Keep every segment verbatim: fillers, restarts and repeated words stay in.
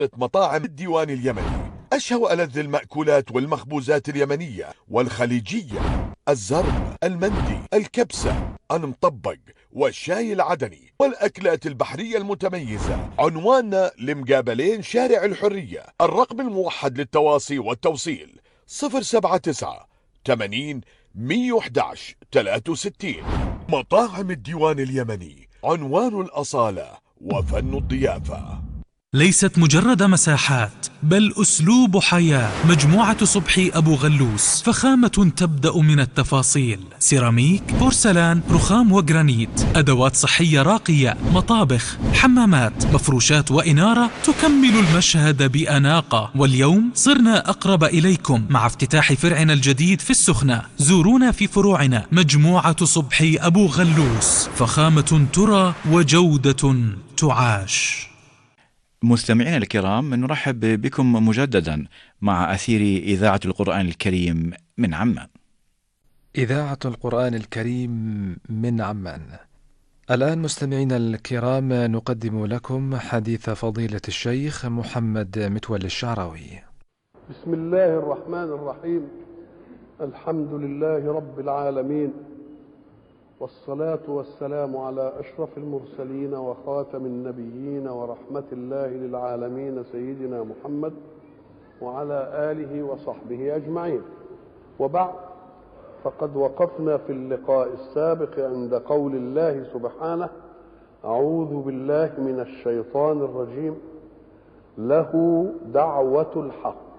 مطاعم الديوان اليمني أشهى وألذ المأكولات والمخبوزات اليمنية والخليجية: الزرب، المندي، الكبسة، المطبق، والشاي العدني، والأكلات البحرية المتميزة. عنواننا لمقابلين شارع الحرية. الرقم الموحد للتواصي والتوصيل: صفر سبعة تسعة ثمانين مية وأحد عشر ثلاثة وستين. مطاعم الديوان اليمني، عنوان الأصالة وفن الضيافة. ليست مجرد مساحات بل أسلوب حياة. مجموعة صبحي أبو غلوس، فخامة تبدأ من التفاصيل: سيراميك، بورسلان، رخام وجرانيت، أدوات صحية راقية، مطابخ، حمامات، مفروشات وإنارة تكمل المشهد بأناقة. واليوم صرنا أقرب إليكم مع افتتاح فرعنا الجديد في السخنة. زورونا في فروعنا. مجموعة صبحي أبو غلوس، فخامة ترى وجودة تعاش. مستمعينا الكرام، نرحب بكم مجددا مع أثير إذاعة القرآن الكريم من عمان. إذاعة القرآن الكريم من عمان. الآن مستمعينا الكرام نقدم لكم حديث فضيلة الشيخ محمد متولي الشعراوي. بسم الله الرحمن الرحيم. الحمد لله رب العالمين، والصلاة والسلام على أشرف المرسلين وخاتم النبيين ورحمة الله للعالمين سيدنا محمد وعلى آله وصحبه أجمعين. وبعد، فقد وقفنا في اللقاء السابق عند قول الله سبحانه: أعوذ بالله من الشيطان الرجيم، له دعوة الحق.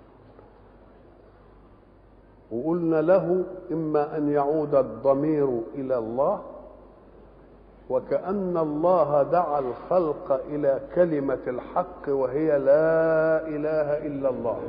وقلنا له إما أن يعود الضمير إلى الله، وكأن الله دعا الخلق إلى كلمة الحق وهي لا إله إلا الله،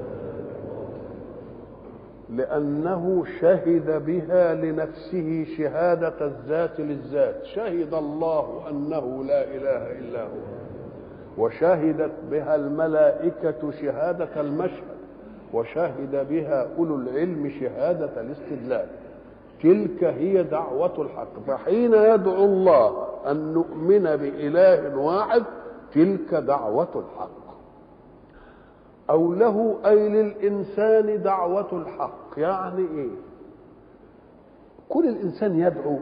لأنه شهد بها لنفسه شهادة الذات للذات. شهد الله أنه لا إله إلا هو، وشهدت بها الملائكة شهادة المشهد، وشهد بها أولو العلم شهادة الاستدلال. تلك هي دعوة الحق. فحين يدعو الله أن نؤمن بإله واحد، تلك دعوة الحق. أو له أي للإنسان دعوة الحق. يعني إيه؟ كل الإنسان يدعو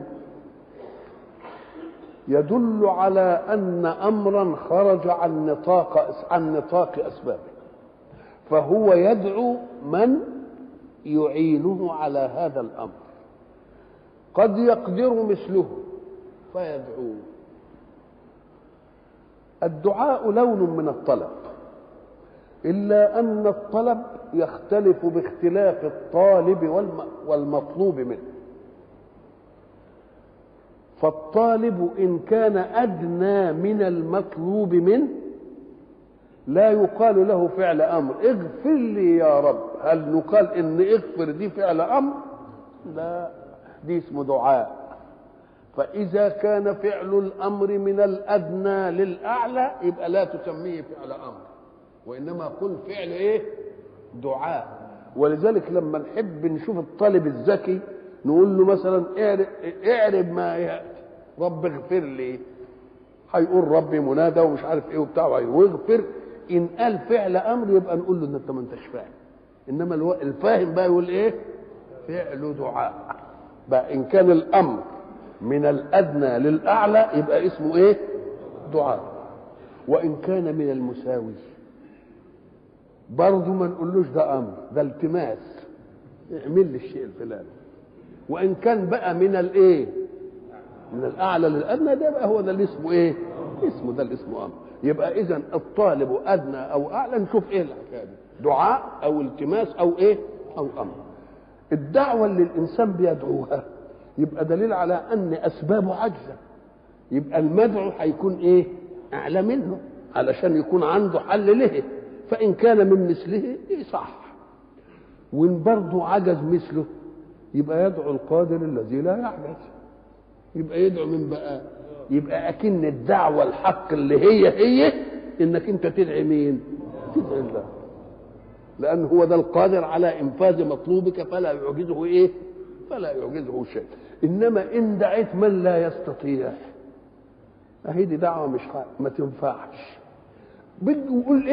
يدل على أن أمرا خرج عن نطاق عن نطاق أسبابه، فهو يدعو من يعينه على هذا الأمر. قد يقدر مثله فيدعو. الدعاء لون من الطلب، إلا أن الطلب يختلف باختلاف الطالب والمطلوب منه. فالطالب إن كان أدنى من المطلوب منه لا يقال له فعل أمر: اغفر لي يا رب. هل نقال إن اغفر دي فعل أمر؟ لا، دي اسمه دعاء. فإذا كان فعل الأمر من الأدنى للأعلى يبقى لا تسميه فعل أمر، وإنما قل فعل إيه؟ دعاء. ولذلك لما نحب نشوف الطالب الذكي نقول له مثلا اعرب ما يأتي: رب اغفر لي. هيقول ربي منادى ومش عارف ايه وبتاع واغفر. ان قال فعل امر يبقى نقول له ان انت ما انتش فاهم. انما الفاهم بقى يقول ايه؟ فعل دعاء. بقى ان كان الامر من الادنى للاعلى يبقى اسمه ايه؟ دعاء. وان كان من المساوي برضه ما نقولوش ده امر، ده التماس: اعمل لي الشيء الفلاني. وان كان بقى من الايه؟ من الاعلى للادنى، ده بقى هو ده اللي اسمه ايه؟ اسمه ده اللي اسمه امر. يبقى اذا الطالب ادنى او اعلى نشوف ايه الحكايه دي: دعاء او التماس او ايه؟ او امر. الدعوه اللي الانسان بيدعوها يبقى دليل على ان اسبابه عاجزه، يبقى المدعو هيكون ايه؟ اعلى منه علشان يكون عنده حل له. فان كان من مثله إيه صح، وان برضه عجز مثله يبقى يدعو القادر الذي لا يعجز. يبقى يدعو من بقى؟ يبقى اكن الدعوه الحق اللي هي هي انك انت تدعي مين؟ تدعي الله، لان هو ده القادر على انفاذ مطلوبك، فلا يعجزه ايه؟ فلا يعجزه شيء. انما ان دعيت من لا يستطيع، اهي دي دعوه مش حق. ما تنفعش. بده يقول